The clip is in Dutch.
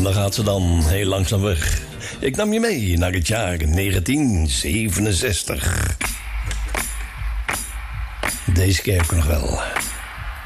daar gaat ze dan, heel langzaam weg. Ik nam je mee naar het jaar 1967. Deze keer ook nog wel.